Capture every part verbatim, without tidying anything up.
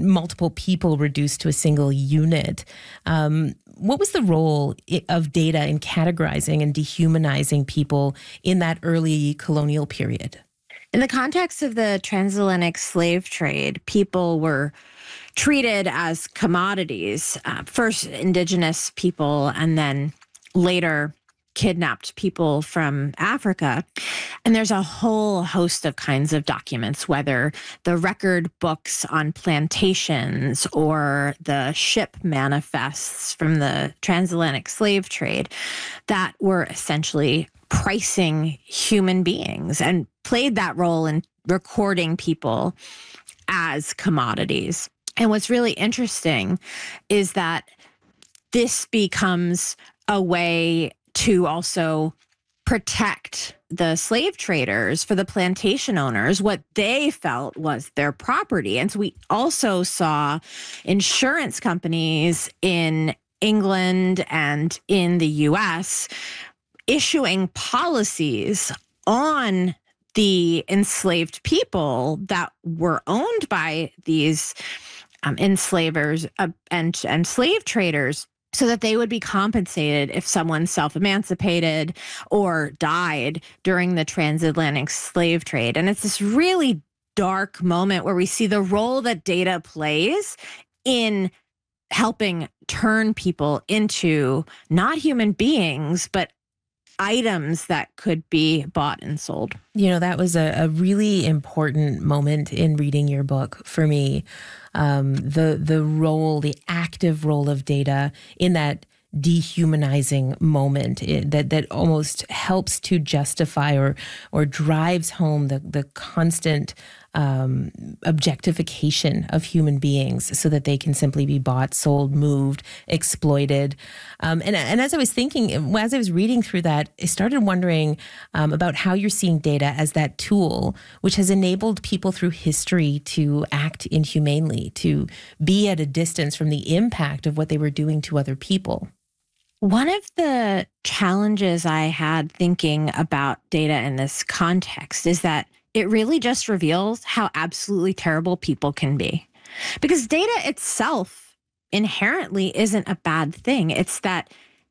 multiple people reduced to a single unit. Um, what was the role of data in categorizing and dehumanizing people in that early colonial period? In the context of the transatlantic slave trade, people were treated as commodities, uh, first indigenous people and then later kidnapped people from Africa. And there's a whole host of kinds of documents, whether the record books on plantations or the ship manifests from the transatlantic slave trade, that were essentially pricing human beings and played that role in recording people as commodities. And what's really interesting is that this becomes a way to also protect the slave traders, for the plantation owners, what they felt was their property. And so we also saw insurance companies in England and in the U S issuing policies on the enslaved people that were owned by these um, enslavers uh, and, and slave traders, so that they would be compensated if someone self-emancipated or died during the transatlantic slave trade. And it's this really dark moment where we see the role that data plays in helping turn people into not human beings, but items that could be bought and sold. You know, that was a, a really important moment in reading your book for me. Um, the the role, the active role of data in that dehumanizing moment it, that that almost helps to justify or or drives home the the constant um, objectification of human beings, so that they can simply be bought, sold, moved, exploited. Um, and and as I was thinking, as I was reading through that, I started wondering um, about how you're seeing data as that tool which has enabled people through history to act inhumanely, to be at a distance from the impact of what they were doing to other people. One of the challenges I had thinking about data in this context is that it really just reveals how absolutely terrible people can be. Because data itself inherently isn't a bad thing. It's that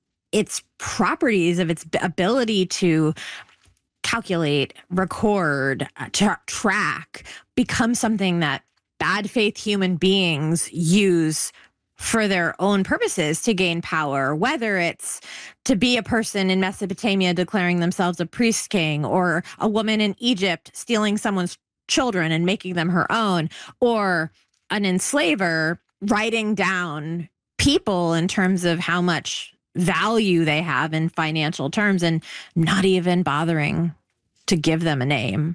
its properties of its ability to calculate, record, tra- track become something that bad faith human beings use for their own purposes to gain power, whether it's to be a person in Mesopotamia declaring themselves a priest king, or a woman in Egypt stealing someone's children and making them her own, or an enslaver writing down people in terms of how much value they have in financial terms and not even bothering to give them a name.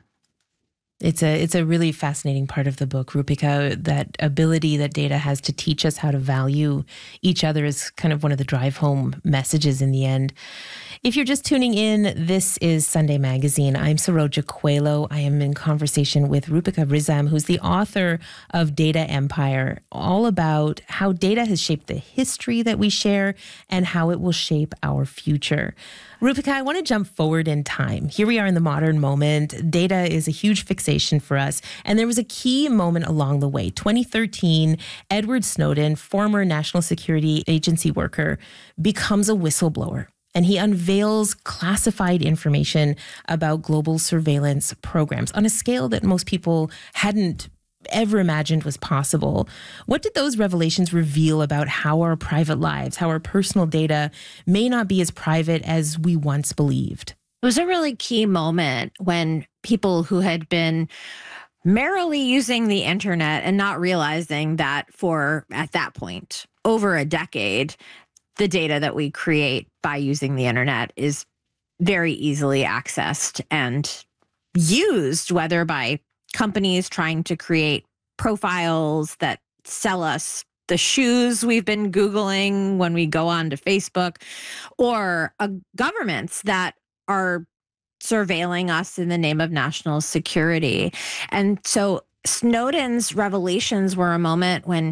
It's a it's a really fascinating part of the book, Roopika. That ability that data has to teach us how to value each other is kind of one of the drive home messages in the end. If you're just tuning in, this is Sunday Magazine. I'm Saroja Coelho. I am in conversation with Roopika Risam, who's the author of Data Empire, all about how data has shaped the history that we share and how it will shape our future. Roopika, I want to jump forward in time. Here we are in the modern moment. Data is a huge fixation for us. And there was a key moment along the way. twenty thirteen, Edward Snowden, former National Security Agency worker, becomes a whistleblower. And he unveils classified information about global surveillance programs on a scale that most people hadn't ever imagined was possible. What did those revelations reveal about how our private lives, how our personal data may not be as private as we once believed? It was a really key moment when people who had been merrily using the internet and not realizing that for, at that point, over a decade, the data that we create by using the internet is very easily accessed and used, whether by companies trying to create profiles that sell us the shoes we've been Googling when we go on to Facebook, or uh, governments that are surveilling us in the name of national security. And so Snowden's revelations were a moment when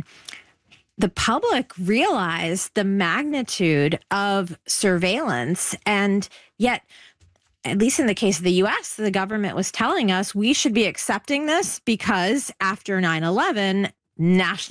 the public realized the magnitude of surveillance, and yet, at least in the case of the U S, the government was telling us we should be accepting this because after nine eleven, national